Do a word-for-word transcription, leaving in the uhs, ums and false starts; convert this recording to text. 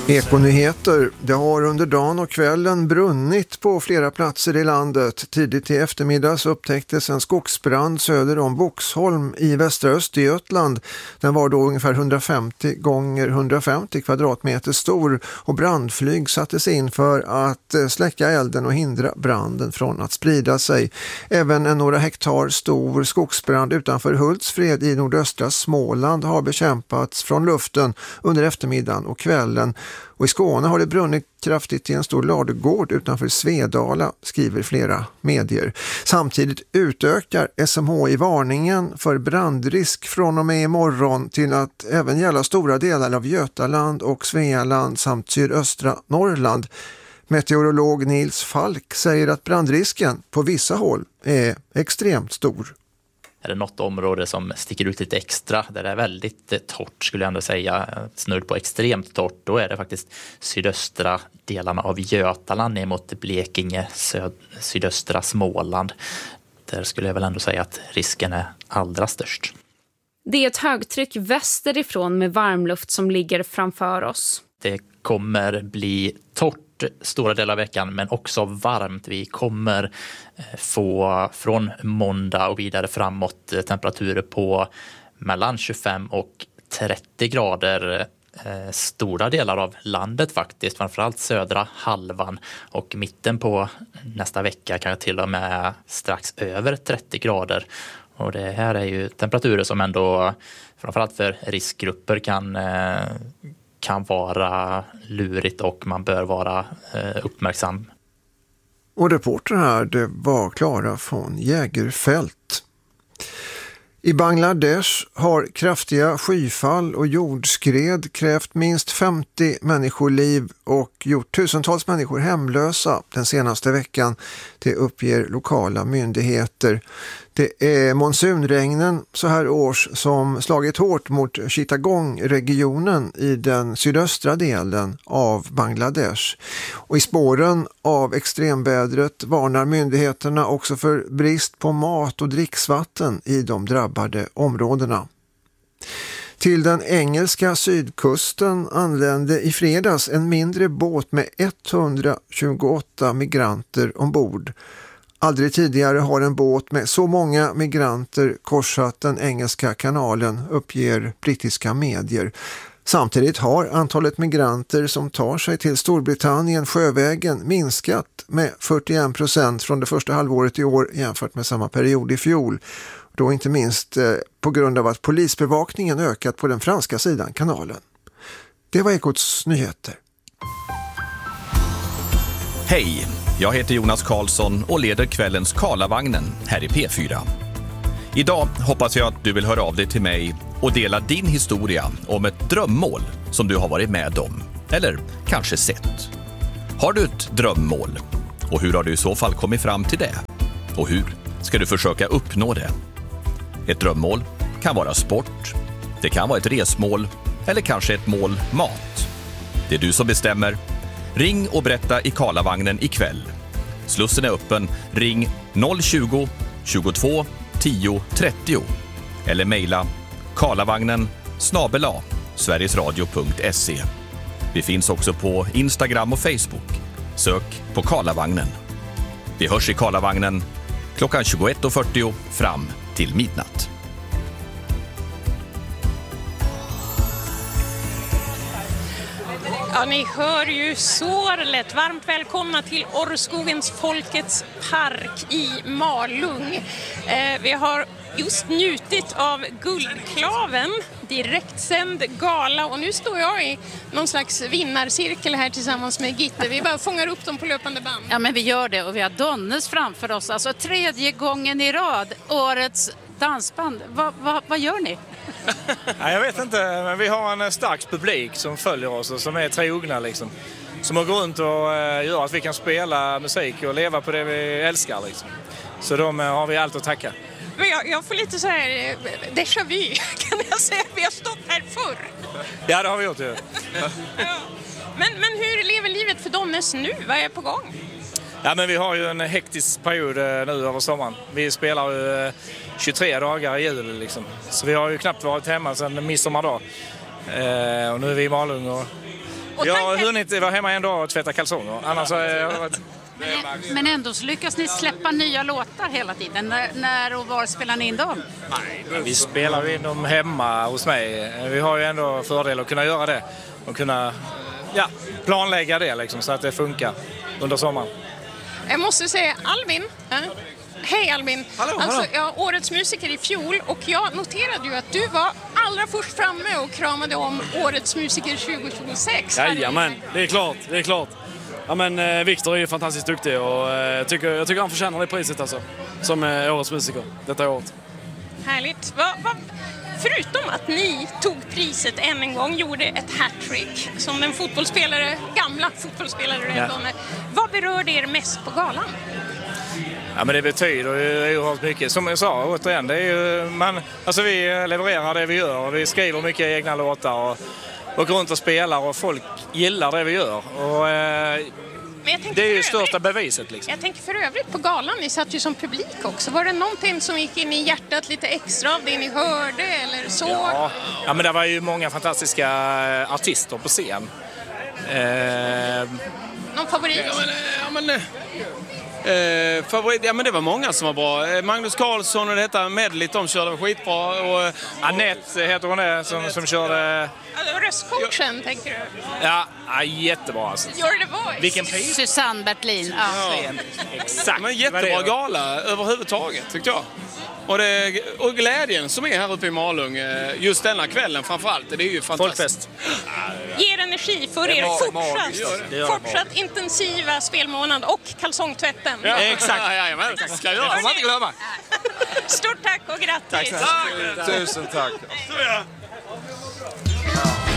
Ekonyheter. Det har under dagen och kvällen brunnit på flera platser i landet. Tidigt i eftermiddags upptäcktes en skogsbrand söder om Boxholm i västra Östergötland. Den var då ungefär hundrafemtio gånger hundrafemtio kvadratmeter stor och brandflyg sattes in för att släcka elden och hindra branden från att sprida sig. Även en några hektar stor skogsbrand utanför Hultsfred i nordöstra Småland har bekämpats från luften under eftermiddagen och kvällen. Och i Skåne har det brunnit kraftigt i en stor ladugård utanför Svedala, skriver flera medier. Samtidigt utökar S M H I varningen för brandrisk från och med imorgon till att även gälla stora delar av Götaland och Svealand samt sydöstra Norrland. Meteorolog Nils Falk säger att brandrisken på vissa håll är extremt stor. Är det något område som sticker ut lite extra, där det är väldigt torrt skulle jag ändå säga, snudd på extremt torrt, då är det faktiskt sydöstra delarna av Götaland ner mot Blekinge, söd, sydöstra Småland. Där skulle jag väl ändå säga att risken är allra störst. Det är ett högtryck västerifrån med varmluft som ligger framför oss. Det kommer bli torrt stora delar av veckan men också varmt. Vi kommer få från måndag och vidare framåt temperaturer på mellan tjugofem och trettio grader stora delar av landet faktiskt. Framförallt södra halvan och mitten på nästa vecka kan till och med strax över trettio grader. Och det här är ju temperaturer som ändå framförallt för riskgrupper kan kan vara lurigt och man bör vara eh, uppmärksam. Och reporter här, det var Klara von Jägerfält. I Bangladesh har kraftiga skyfall och jordskred krävt minst femtio människoliv och gjort tusentals människor hemlösa den senaste veckan. Det uppger lokala myndigheter. Det är monsunregnen så här års som slagit hårt mot Chittagong-regionen i den sydöstra delen av Bangladesh. Och i spåren av extremvädret varnar myndigheterna också för brist på mat och dricksvatten i de drabbade områdena. Till den engelska sydkusten anlände i fredags en mindre båt med etthundratjugoåtta migranter ombord. Aldrig tidigare har en båt med så många migranter korsat den engelska kanalen, uppger brittiska medier. Samtidigt har antalet migranter som tar sig till Storbritannien sjövägen minskat med fyrtioen procent från det första halvåret i år jämfört med samma period i fjol. Då inte minst eh, på grund av att polisbevakningen ökat på den franska sidan kanalen. Det var Ekots nyheter. Hej, jag heter Jonas Karlsson och leder kvällens Karlavagnen här i P fyra. Idag hoppas jag att du vill höra av dig till mig och dela din historia om ett drömmål som du har varit med om eller kanske sett. Har du ett drömmål och hur har du i så fall kommit fram till det? Och hur ska du försöka uppnå det? Ett drömmål kan vara sport, det kan vara ett resmål eller kanske ett mål mat. Det är du som bestämmer. Ring och berätta i Karlavagnen ikväll. Slussen är öppen. Ring noll tjugo, tjugotvå, tio, trettio eller mejla karlavagnen snabel-a sverigesradio punkt se. Vi finns också på Instagram och Facebook. Sök på Karlavagnen. Vi hörs i Karlavagnen klockan tjugoett och fyrtio fram till midnatt. Ja, ni hör ju Sorlet. Varmt välkomna till Orrskogens Folkets park i Malung. Eh, vi har just njutit av Guldklaven, direktsänd gala, och nu står jag i någon slags vinnarcirkel här tillsammans med Gitte. Vi bara fångar upp dem på löpande band. Ja, men vi gör det, och vi har Donnes framför oss. Alltså tredje gången i rad, årets dansband. Va, va, vad gör ni? Ja, jag vet inte, men vi har en stark publik som följer oss och som är trogna liksom. Som har gått runt och uh, gör att vi kan spela musik och leva på det vi älskar liksom. Så de uh, har vi allt att tacka. Men jag, jag får lite så här déjà vu, kan jag säga. Vi har stått här förr. Ja, det har vi gjort ju. Ja. Men, men hur lever livet för Donnes nu? Vad är på gång? Ja, men vi har ju en hektisk period uh, nu över sommaren. Vi spelar ju uh, tjugotre dagar i jul liksom. Så vi har ju knappt varit hemma sedan midsommardag. Uh, och nu är vi i Malung och Och Jag har tanken... hunnit vara hemma en dag och tvätta kalsonger. Annars har jag varit... Men, men ändå så lyckas ni släppa nya låtar hela tiden. När, när och var spelar ni in dem? Nej, vi spelar in dem hemma hos mig. Vi har ju ändå fördel att kunna göra det. Och kunna ja, planlägga det liksom, så att det funkar under sommaren. Jag måste säga, Albin... Äh? Hej Albin! Hallå, alltså, hallå. Ja, årets musiker i fjol, och jag noterade ju att du var allra först framme och kramade om årets musiker tjugo tjugosex. Jajamän, det är klart, det är klart. Ja, men eh, Victor är ju fantastiskt duktig och eh, jag, tycker, jag tycker han förtjänar det priset alltså, som eh, årets musiker detta året. Härligt. Va, va, förutom att ni tog priset än en gång, gjorde ett hattrick som den fotbollsspelare, gamla fotbollsspelare du Ja. ändå med. Vad berörde er mest på galan? Ja, men det betyder ju oerhört mycket. Som jag sa, återigen, det är ju, man, alltså vi levererar det vi gör. Vi skriver mycket egna låtar och, och går runt och spelar och folk gillar det vi gör. Och, eh, Men jag tänker det är ju för största övrigt- beviset liksom. Jag tänker för övrigt på galan, ni satt ju som publik också. Var det någonting som gick in i hjärtat lite extra av det ni hörde eller såg? Ja, ja, men det var ju många fantastiska artister på scen. Eh, Någon favorit? Ja, men, ja, men, eh, favorit, ja, men det var många som var bra. Eh, Magnus Carlsson och detta medley, de körde skitbra. Och, eh, Anette heter hon det, som, som körde... Alltså, röstcoachen, tänker du? Ja, ja jättebra alltså. You're the voice. Vilken pris? Susanne Bertlin. Ja. Exakt. men jättebra gala överhuvudtaget, tyckte jag. Och, det, och glädjen som är här uppe i Malung, eh, just denna kvällen framförallt, det är ju fantastiskt. Folkfest. Ger energi för er var fortsatt, magiskt. Det gör det fortsatt intensiva spelmånad och kalsongtvätten. Ja, exakt. Ja, ja, ja, ska jag göra. Får man inte glömma. Stort tack och grattis! Tusen tack. Så, ja.